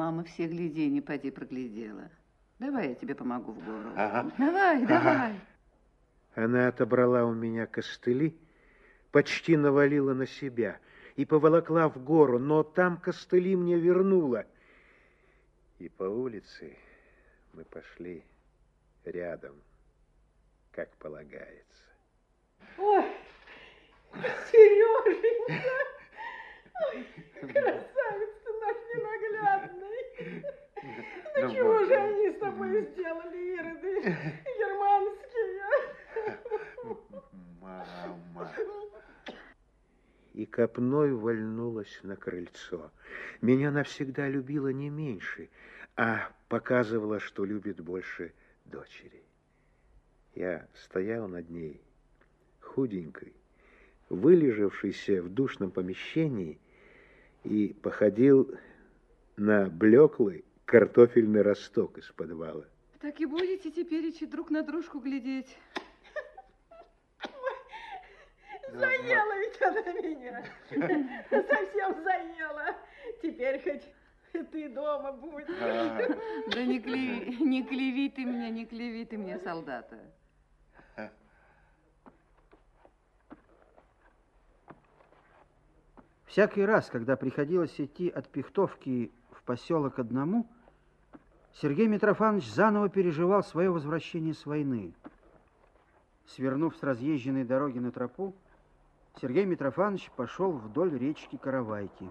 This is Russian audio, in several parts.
мама все гляденья поди проглядела. Давай я тебе помогу в гору. Ага. Давай, давай. Она отобрала у меня костыли, почти навалила на себя и поволокла в гору, но там костыли мне вернула. И по улице мы пошли рядом, как полагается. Ой, Сереженька! Ой, красавец ты наш ненаглядный! Ну чего же они с тобой сделали, ироды германские? Мама. И копной вальнулась на крыльцо. Меня навсегда любила не меньше, а показывала, что любит больше дочери. Я стоял над ней, худенькой, вылежавшийся в душном помещении, и походил на блеклый картофельный росток из подвала. Так и будете теперь друг на дружку глядеть. Заела ведь она меня. Совсем заела. Теперь хоть ты дома будешь. Да не клеви ты мне, солдата. Всякий раз, когда приходилось идти от Пихтовки в поселок одному, Сергей Митрофанович заново переживал свое возвращение с войны. Свернув с разъезженной дороги на тропу, Сергей Митрофанович пошел вдоль речки Каравайки.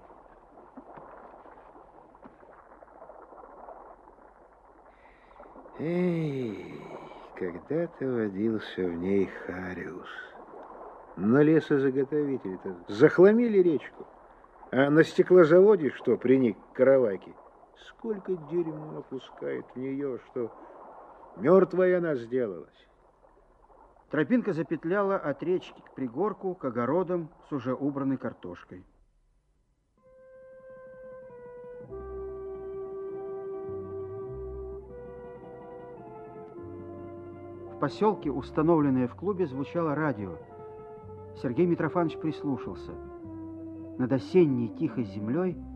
Эй, когда-то водился в ней Хариус. Но лесозаготовители-то захламили речку. А на стеклозаводе, что приник к Каравайке, сколько дерьма опускает в нее, что мертвой она сделалась. Тропинка запетляла от речки к пригорку, к огородам с уже убранной картошкой. В поселке, установленное в клубе, звучало радио. Сергей Митрофанович прислушался. Над осенней тихой землей